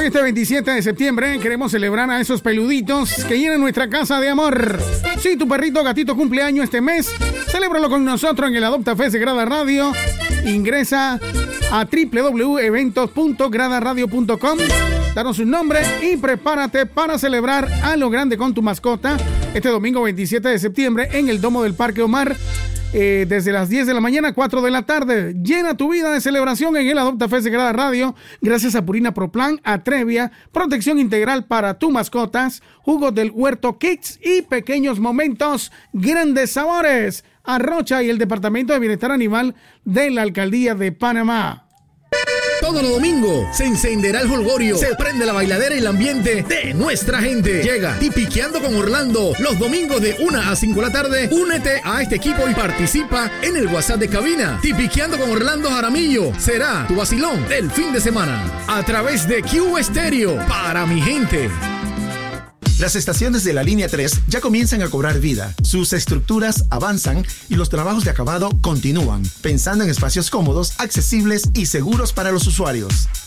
este 27 de septiembre queremos celebrar a esos peluditos que llenan nuestra casa de amor. Si tu perrito o gatito cumple año este mes, celébralo con nosotros en el Adopta Fest de Grada Radio. Ingresa a www.eventos.gradaradio.com, danos un nombre y prepárate para celebrar a lo grande con tu mascota este domingo 27 de septiembre en el Domo del Parque Omar. Desde las 10 de la mañana a 4 de la tarde. Llena tu vida de celebración en el Adopta Fest de Grada Radio. Gracias a Purina Pro Plan, Atrevia, protección integral para tus mascotas, jugos del huerto Kids y pequeños momentos, grandes sabores. Arrocha y el Departamento de Bienestar Animal de la Alcaldía de Panamá. Todos los domingos se encenderá el jolgorio, se prende la bailadera y el ambiente de nuestra gente. Llega Tipiqueando con Orlando los domingos de 1 a 5 de la tarde. Únete a este equipo y participa en el WhatsApp de cabina. Tipiqueando con Orlando Jaramillo será tu vacilón del fin de semana a través de Q Estéreo para mi gente. Las estaciones de la línea 3 ya comienzan a cobrar vida. Sus estructuras avanzan y los trabajos de acabado continúan, pensando en espacios cómodos, accesibles y seguros para los usuarios.